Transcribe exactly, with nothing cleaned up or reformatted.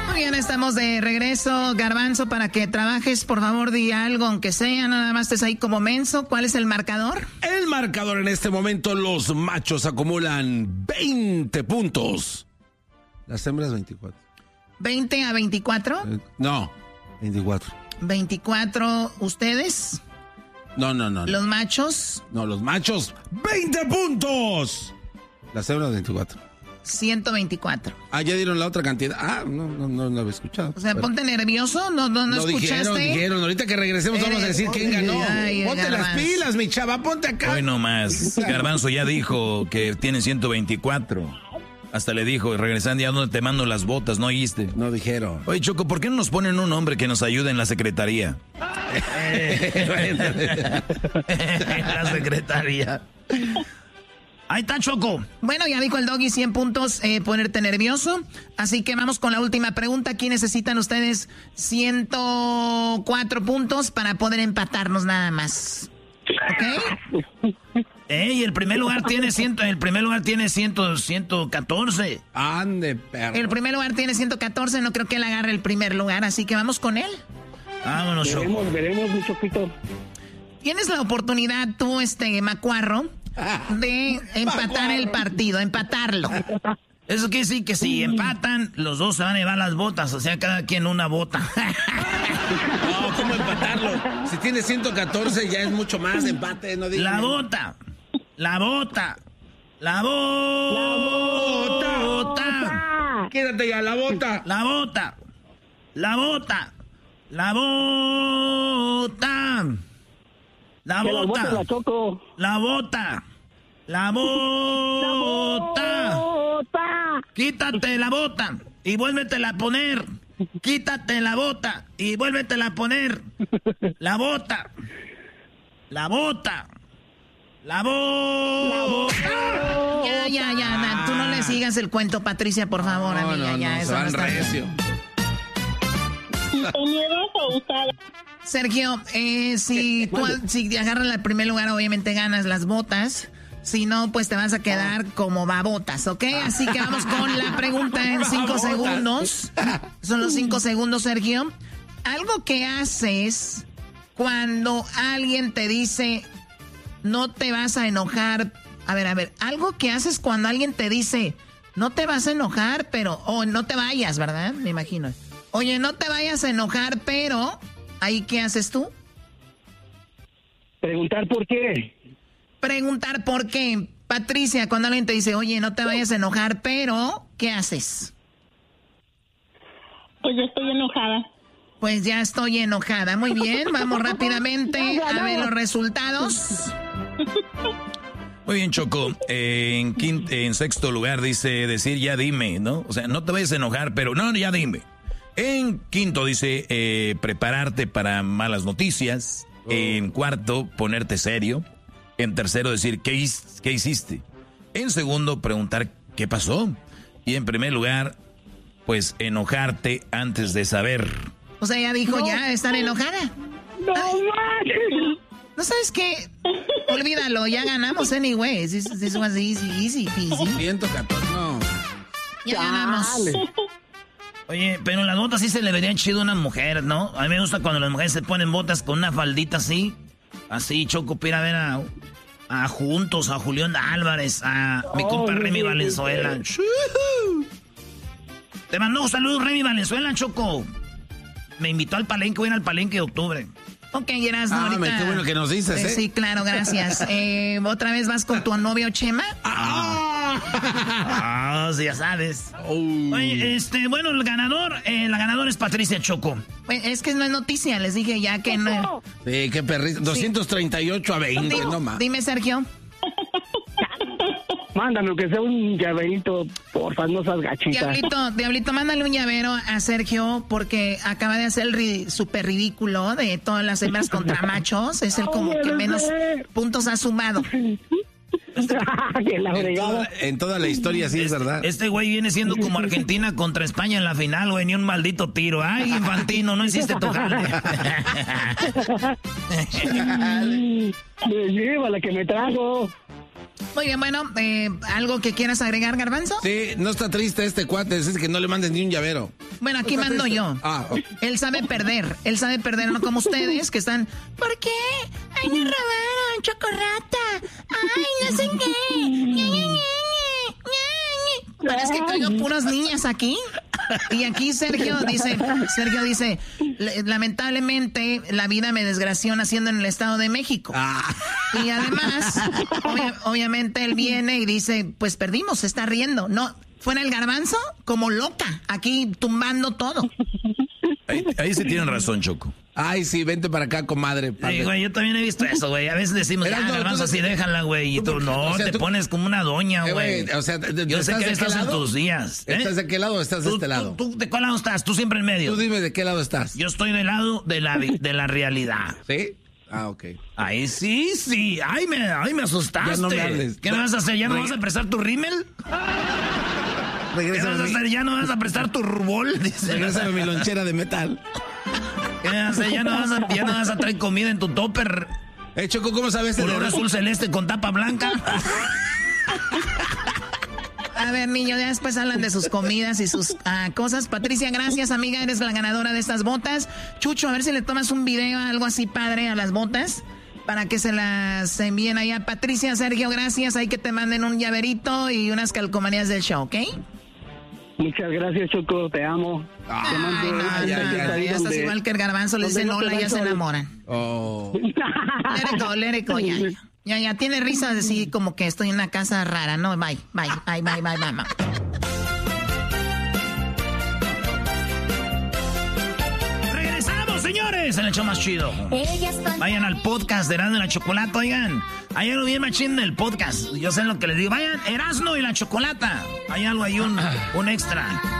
Muy bien, estamos de regreso. Garbanzo, para que trabajes, por favor, di algo, aunque sea, nada más estés ahí como menso. ¿Cuál es el marcador? El marcador en este momento, los machos acumulan veinte puntos. Las hembras veinticuatro. ¿veinte a veinticuatro? Eh, no, veinticuatro. ¿veinticuatro ustedes? No, no, no. ¿Los machos? No, los machos, veinte puntos. Las hembras veinticuatro. ciento veinticuatro. Ah, ya dieron la otra cantidad. Ah, no, no, no, no había escuchado. O sea, pero... ponte nervioso, no, no, no, no escuchaste. Dijeron, dijeron, ahorita que regresemos vamos a decir quién ganó. Ay, ponte Garbanzo. las pilas, mi chava, ponte acá. Hoy nomás, Garbanzo ya dijo que tiene ciento veinticuatro. Hasta le dijo, regresando, ya donde te mando las botas, ¿no oíste? No dijeron. Oye, Choco, ¿por qué no nos ponen un hombre que nos ayude en la secretaría? La secretaría. Ahí está, Choco. Bueno, ya dijo el Doggy, cien puntos, eh, ponerte nervioso. Así que vamos con la última pregunta. Aquí necesitan ustedes ciento cuatro puntos para poder empatarnos nada más. ¿Ok? Ey, el primer lugar tiene ciento, el primer lugar tiene ciento, ciento catorce. Ande, perro. El primer lugar tiene ciento catorce, no creo que él agarre el primer lugar, así que vamos con él. Vámonos, Choco. Veremos, veremos, mi Choquito. Tienes la oportunidad tú, este, Macuarro, de empatar el partido, empatarlo. Eso quiere decir que si empatan, los dos se van a llevar las botas, o sea, cada quien una bota. No, ¿cómo empatarlo? Si tiene ciento catorce ya es mucho más de empate, no digas. La bota, la bota, la bota, bota. Quédate ya, la bota. La bota, la bota, la bota, la Que la bote la bota, Choco. la bota, la bota. ¡Bota! Quítate la bota y vuélvetela a poner. Quítate la bota y vuélvetela a poner. La bota. La bota. La bota. Ya, ya, ya, na, tú no le sigas el cuento, Patricia, por favor, No, amiga, no, ya, no, eso se no van está bien. recio. Sergio, eh, si tú si agarras el primer lugar, obviamente ganas las botas. Si no, pues te vas a quedar como babotas, ¿ok? Así que vamos con la pregunta en cinco segundos. Son los cinco segundos, Sergio. Algo que haces cuando alguien te dice, no te vas a enojar. A ver, a ver, algo que haces cuando alguien te dice, no te vas a enojar, pero, o no te vayas, ¿verdad? Me imagino. Oye, no te vayas a enojar, pero, ¿ahí qué haces tú? Preguntar por qué. Preguntar por qué. Patricia, cuando alguien te dice, oye, no te vayas a enojar, pero, ¿qué haces? Pues yo estoy enojada. Pues ya estoy enojada. Muy bien, vamos rápidamente a ver los resultados. Muy bien, Choco. Eh, en, quinto, en sexto lugar dice decir ya dime, ¿no? O sea, no te vayas a enojar, pero no, ya dime. En quinto dice eh, prepararte para malas noticias. Oh. En cuarto, ponerte serio. En tercero, decir ¿qué, qué hiciste? En segundo, preguntar ¿qué pasó? Y en primer lugar, pues enojarte antes de saber. O sea, ya dijo no. ya estar enojada. No, Ay, ¿No sabes qué? Olvídalo, ya ganamos anyways. This, this was easy, easy, easy. ciento catorce, no. Ya ganamos. Oye, pero las botas sí se le verían chido a una mujer, ¿no? A mí me gusta cuando las mujeres se ponen botas con una faldita así. Así, Choco, para ver a, a Juntos, a Julián Álvarez, a mi compa Remy Valenzuela. Te mandó saludos Remy Valenzuela, Choco. Me invitó al palenque, voy a ir al palenque de octubre. Ok, Erasmo, ah, ahorita. Qué bueno que nos dices, ¿eh? eh sí, claro, gracias. Eh, ¿Otra vez vas con tu novio Chema? Ah, ah sí, ya sabes. Oh. Oye, este, bueno, el ganador, eh, la ganadora es Patricia, Choco. Pues es que no es noticia, les dije ya que no. Sí, qué perrito. doscientos treinta y ocho a veinte, dime, no más. Dime, Sergio. Mándame que sea un llaverito, porfa, no seas gachita. Diablito, Diablito, mándale un llavero a Sergio porque acaba de hacer el ri súper ridículo de todas las hembras contra machos. Es el como que menos puntos ha sumado. Este, la en, toda, en toda la historia, sí, es verdad. Este güey viene siendo como Argentina contra España en la final, güey, ni un maldito tiro. Ay, Infantino, no hiciste tu jale. Lleva la que me trajo. Muy bien, bueno, eh, ¿algo que quieras agregar, Garbanzo? Sí, no está triste este cuate, es que no le mandes ni un llavero. Bueno, aquí mando yo. Ah, okay. Él sabe perder. Él sabe perder, no como ustedes que están. ¿Por qué? Ay, nos robaron, chocorrata. Ay, no sé qué. Ñe, Ñe, Ñe, Ñe, Ñe. Parece que traigo puras niñas aquí. Y aquí Sergio dice, Sergio dice, lamentablemente la vida me desgració naciendo en el Estado de México. Ah. Y además, obvia, obviamente él viene y dice, pues perdimos, se está riendo. No, fuera el garbanzo, como loca, aquí tumbando todo. Ahí, ahí sí tienen razón, Choco. Ay, sí, vente para acá, comadre. Sí, güey, yo también he visto eso, güey. A veces decimos, ya, no, garbanzo, así déjala, güey. Y tú, no, o sea, te tú, pones como una doña, güey. Eh, o sea, de, yo sé que estás lado? en tus días. ¿eh? ¿Estás de qué lado o estás de tú, este lado? Tú, tú, ¿de cuál lado estás? Tú siempre en medio. Tú dime de qué lado estás. Yo estoy del lado de la, de la realidad. ¿Sí? Ah, ok. Ahí sí, sí. Ay, me, ay, me asustaste. Ya no me hables. ¿Qué me vas a hacer? ¿Ya no Reg- vas a prestar tu rímel? ¿Qué vas a hacer? ¿Ya no vas a prestar tu rubol? Regrésame mi lonchera de metal. ¿Qué vas a hacer? ¿Ya no vas a, ya no vas a traer comida en tu topper? Eh, Choco, ¿cómo sabes? Color azul celeste con tapa blanca. A ver, niño, ya después hablan de sus comidas y sus uh, cosas. Patricia, gracias, amiga, eres la ganadora de estas botas. Chucho, a ver si le tomas un video, algo así padre a las botas, para que se las envíen allá. Patricia, Sergio, gracias. Hay que te manden un llaverito y unas calcomanías del show, ¿ok? Muchas gracias, Choco, te amo. Ay, te mando no, no, ya, ya, ya estás donde, igual que el garbanzo, le dicen hola y ya se enamoran. Oh. Let it go, let it go, ya, ya. Ya, ya, tiene risas así como que estoy en una casa rara, ¿no? Bye, bye, bye, bye, bye, bye, bye. ¡Regresamos, señores! En el show más chido. Vayan al podcast de Erasmo y la Chocolata, oigan. Hay algo bien machín en el podcast. Yo sé lo que les digo. Vayan, Erasmo y la Chocolata. Hay algo ahí, un, un extra.